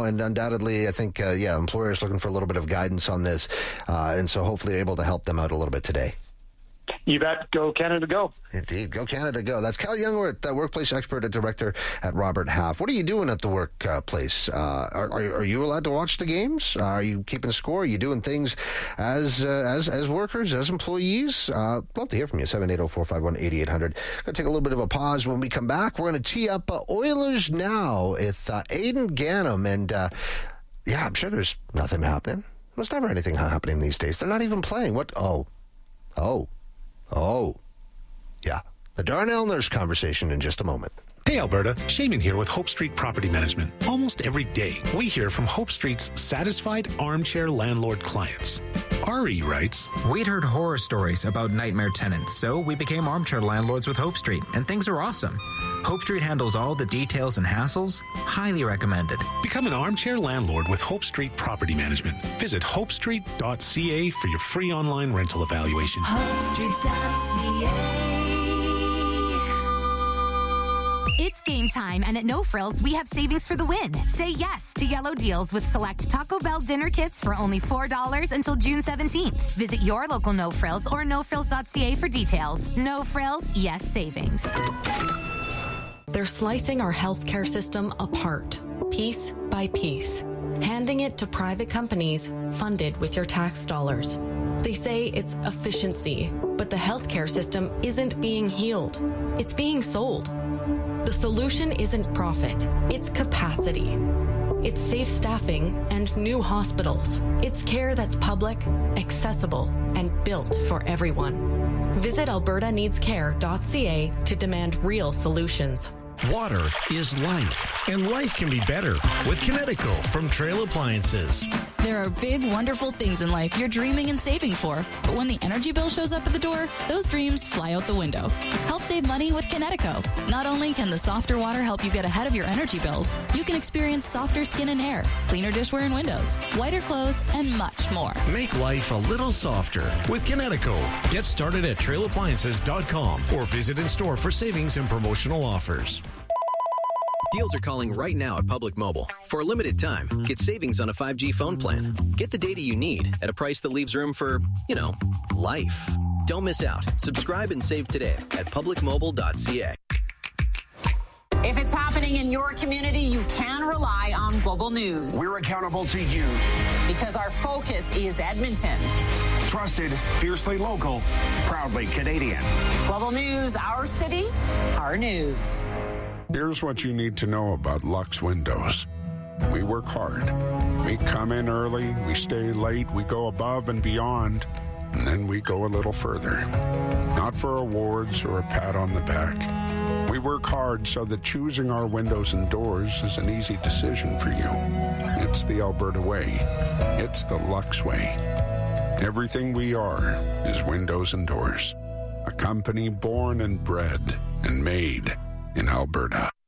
and undoubtedly, I think, employers looking for a little bit of guidance on this, and so hopefully able to help them out a little bit today. You bet. Go Canada, go. Indeed. Go Canada, go. That's Cal Youngworth, workplace expert and director at Robert Half. What are you doing at the workplace? Are you allowed to watch the games? Are you keeping score? Are you doing things as workers, as employees? Love to hear from you. 780-451-8800. Going to take a little bit of a pause. When we come back, we're going to tee up Oilers Now with Aidan Gannam. And, I'm sure there's nothing happening. There's never anything happening these days. They're not even playing. What? Yeah. The Darnell Nurse conversation in just a moment. Hey Alberta, Shaman here with Hope Street Property Management. Almost every day, we hear from Hope Street's satisfied armchair landlord clients. Ari writes, "We'd heard horror stories about nightmare tenants, so we became armchair landlords with Hope Street, and things are awesome. Hope Street handles all the details and hassles. Highly recommended." Become an armchair landlord with Hope Street Property Management. Visit hopestreet.ca for your free online rental evaluation. HopeStreet.ca. It's game time, and at No Frills, we have savings for the win. Say yes to yellow deals with select Taco Bell dinner kits for only $4 until June 17th. Visit your local No Frills or nofrills.ca for details. No Frills, yes savings. They're slicing our healthcare system apart, piece by piece, handing it to private companies funded with your tax dollars. They say it's efficiency, but the healthcare system isn't being healed. It's being sold. The solution isn't profit, it's capacity. It's safe staffing and new hospitals. It's care that's public, accessible, and built for everyone. Visit albertaneedscare.ca to demand real solutions. Water is life, and life can be better with Kinetico from Trail Appliances. There are big, wonderful things in life you're dreaming and saving for, but when the energy bill shows up at the door, those dreams fly out the window. Help save money with Kinetico. Not only can the softer water help you get ahead of your energy bills, you can experience softer skin and hair, cleaner dishware and windows, whiter clothes, and much more. Make life a little softer with Kinetico. Get started at trailappliances.com or visit in store for savings and promotional offers. Deals are calling right now at Public Mobile. For a limited time, get savings on a 5G phone plan. Get the data you need at a price that leaves room for, life. Don't miss out. Subscribe and save today at publicmobile.ca. If it's happening in your community, you can rely on Global News. We're accountable to you. Because our focus is Edmonton. Trusted, fiercely local, proudly Canadian. Global News, our city, our news. Here's what you need to know about Lux Windows. We work hard. We come in early, we stay late, we go above and beyond, and then we go a little further. Not for awards or a pat on the back. We work hard so that choosing our windows and doors is an easy decision for you. It's the Alberta way. It's the Lux way. Everything we are is windows and doors. A company born and bred and made in Alberta.